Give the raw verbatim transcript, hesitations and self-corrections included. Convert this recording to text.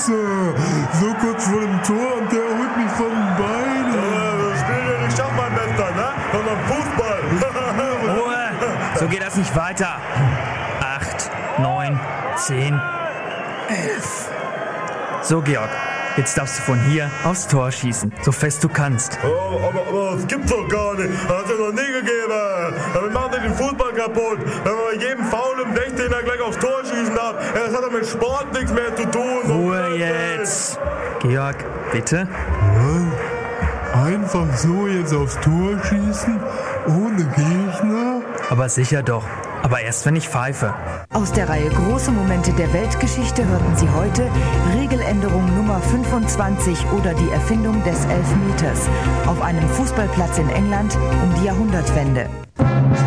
Scheiße. So kurz vor dem Tor und der holt mich von den Beinen. Äh, wir spielen ja nicht Schachmannmesser, ne? Sondern Fußball. Ruhe! So geht das nicht weiter. Acht, neun, zehn, elf. So, Georg, jetzt darfst du von hier aufs Tor schießen, so fest du kannst. Oh, aber, aber das gibt's doch gar nicht. Das hat es noch nie gegeben. Damit machen wir den Fußball kaputt. Wenn man bei jedem Foul im sechzehner gleich aufs Tor schießen darf, das hat doch mit Sport nichts mehr zu tun. Ruhe jetzt. Georg, bitte? Einfach so jetzt aufs Tor schießen? Ohne Gegner? Aber sicher doch. Aber erst, wenn ich pfeife. Aus der Reihe Große Momente der Weltgeschichte hörten Sie heute Regeländerung Nummer fünfundzwanzig oder die Erfindung des Elfmeters auf einem Fußballplatz in England um die Jahrhundertwende.